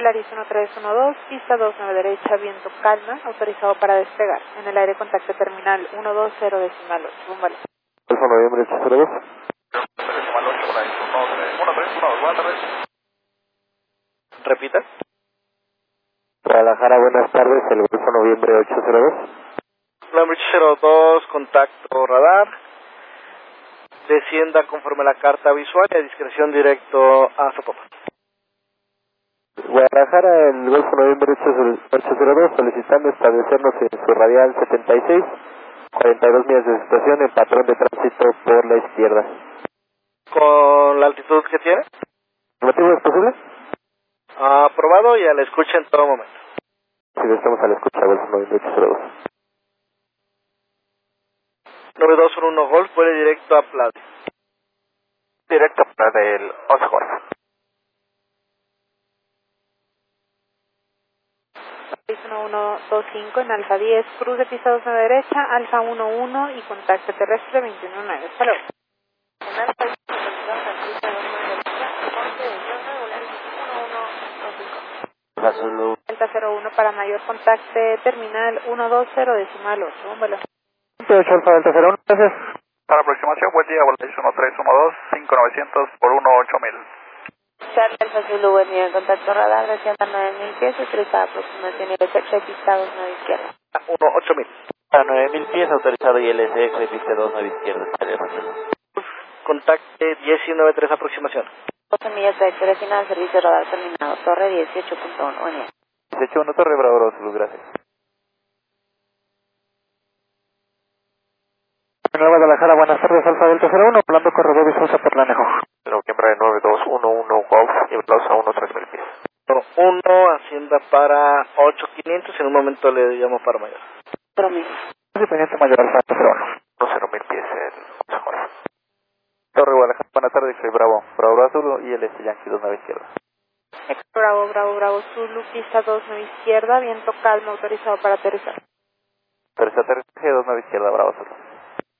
Polaris 1312, pista 29 derecha, viento calma, autorizado para despegar. En el aire contacto terminal 120 decimal 8, bombales. Alfa Noviembre 802. Decimal 8, Polaris 1312, buenas tardes. Repita. Guadalajara, buenas tardes, el Golfo Noviembre 802. Noviembre 802, contacto radar. Descienda conforme la carta visual y a discreción directo a Zapopan. Guadalajara, el Golfo Noviembre 802, solicitando establecernos en su radial 76, 42 millas de situación en patrón de tránsito por la izquierda. ¿Con la altitud que tiene? ¿El motivo es posible? Aprobado y a la escucha en todo momento. Sí, estamos a la escucha, Golfo Noviembre 802. 9211 Golf, vuele directo a Playa. Directo para el Oscar. 1125 en Alfa 10, cruz de pista 29 derecha, Alfa 11 y contacto terrestre 219. Hasta luego. En Alfa 10, pista 29 derecha, 1125. Delta 01 para mayor contacto terminal 120 decimal 8, bombalo. 8 Alfa Delta 01, gracias. Para aproximación, buen día, Volaris 1312, 5900 por 18000. Charlie Alfa Zulu, buen día, contacto radar, descienda 9000 pies, autorizada aproximación y LSX de pista 29 izquierda. 18000. Para 9000 pies, autorizado y LSX de pista 29 izquierda. Contacte 193 aproximación. 12 millas de trayectoria final, servicio radar terminado, torre 18.1, buen día. 18-1 Torre Bravo, Zulu, gracias. En Guadalajara, buenas tardes, Alfa Delta 01, hablando corredor de Sousa Perlanejo. Noviembre 9211 Golf y Plaza 13000 pies. 1, Hacienda para 8500, en un momento le llamo para mayor. Dependiente mayor Alfa Delta 01. 10.000 pies en Oscar. Torre Guadalajara, buenas tardes, soy Bravo. Bravo Azul y el Yankee 29 izquierda. Bravo, Bravo, Bravo, Zulu, pista 29 izquierda, viento calmo, autorizado para aterrizar. Tercera aterrizaje 29 izquierda, Bravo Azul.